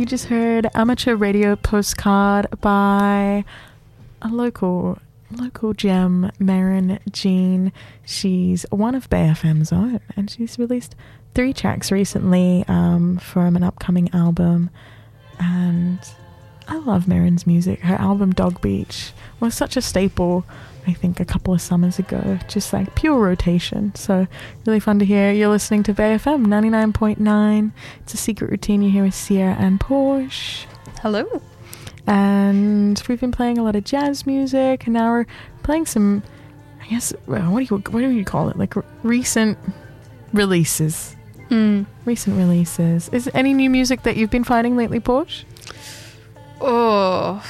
You just heard Amateur Radio Postcard by a local gem, Maren Jean. She's one of Bay FM's own, and she's released 3 tracks recently from an upcoming album. And I love Maren's music. Her album Dog Beach was such a staple, I think, a couple of summers ago. Just like pure rotation. So really fun to hear. You're listening to Bay FM 99.9. It's a secret routine. You're here with Sierra and Porsche. Hello. And we've been playing a lot of jazz music, and now we're playing some, I guess, what do you call it? Like recent releases. Recent releases. Is there any new music that you've been finding lately, Porsche? Oh,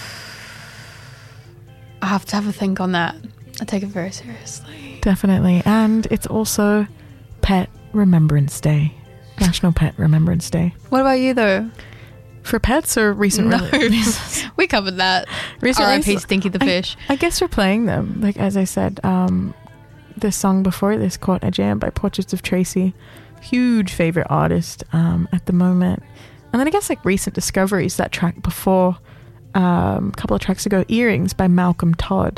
I have to have a think on that. I take it very seriously. Definitely. And it's also Pet Remembrance Day. National Pet Remembrance Day. What about you, though? For pets or recent releases? We covered that. R.I.P. Stinky the Fish. I guess we're playing them. Like, as I said, this song before this, Caught a Jam by Portraits of Tracy. Huge favorite artist at the moment. And then I guess like recent discoveries, that track before, a couple of tracks ago, Earrings by Malcolm Todd.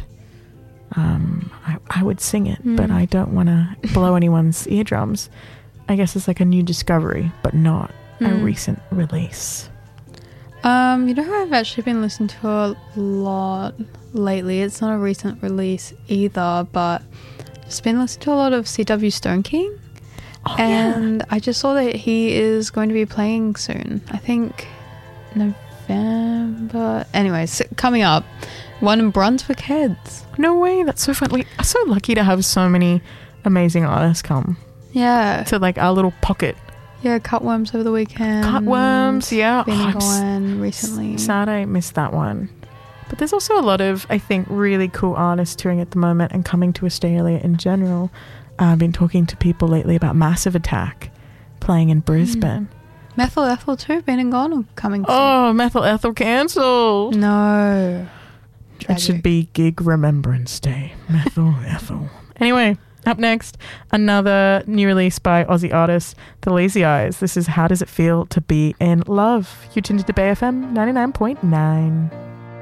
I would sing it, but I don't want to blow anyone's eardrums. I guess it's like a new discovery, but not a recent release. You know who I've actually been listening to a lot lately? It's not a recent release either, but just been listening to a lot of C.W. Stone King. Oh, and yeah. I just saw that he is going to be playing soon. I think November. Anyways, coming up, one in Brunswick Heads. No way, that's so fun. We are so lucky to have so many amazing artists come. Yeah. To like our little pocket. Yeah, Cutworms over the weekend. Cutworms, yeah. Been going recently. Sad I missed that one. But there's also a lot of, I think, really cool artists touring at the moment and coming to Australia in general. I've been talking to people lately about Massive Attack playing in Brisbane. Methyl Ethel too, been and gone or coming soon? Oh, Methyl Ethel cancelled. No. It should be Gig Remembrance Day. Methyl Ethel. Anyway, up next, another new release by Aussie artist, The Lazy Eyes. This is How Does It Feel to Be in Love? You're tuned to Bay FM 99.9.